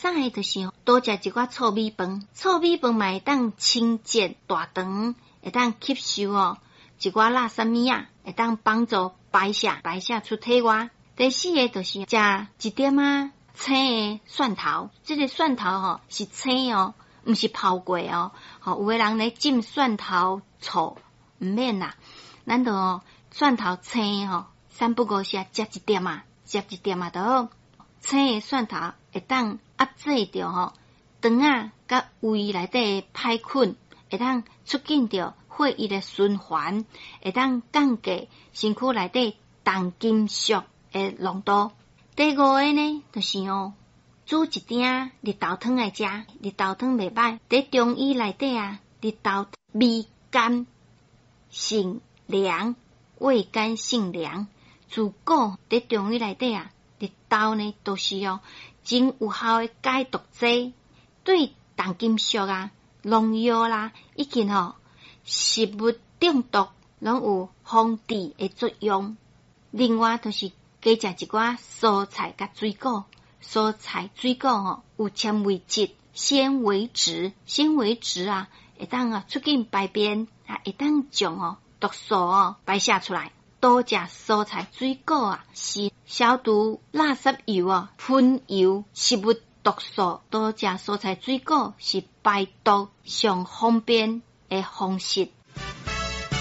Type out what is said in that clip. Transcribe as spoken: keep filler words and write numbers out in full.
三个就是多食一寡糙米饭，糙米饭嘛会当清洁大肠，会当吸收哦一寡垃圾物啊，会当帮助排泄排泄出体外。第四个就是食一点啊青的蒜头，这个蒜头吼、哦、是青哦，毋是泡过哦。吼、哦，有的人咧浸蒜头醋，毋免啦，咱就哦蒜头青吼、哦，三不五时食一点啊，食一点啊就好。青的蒜头会当压制着吼肠啊甲胃内底的歹菌，会当促进着血液的循环，会当降低身躯内底重金属的浓度。第五个呢，就是哦，煮一点日头汤来食，日头汤袂歹，伫中医内底啊，日头味甘性凉，味甘性凉。自古伫中医内底啊，日头呢都是哦真有效的解毒剂，对重金属啊、农药啦，以及吼、哦、食物中毒拢有防治的作用。另外就是加食一寡蔬菜甲水果，蔬菜水果吼、哦、有纤维质、纤维质、纤维质啊，会当啊促进排便，啊会当将哦毒素哦排泄出来。多食蔬菜水果啊，是消毒垃圾油啊、喷油、食物毒素。多食蔬菜水果是排毒上方便的方式。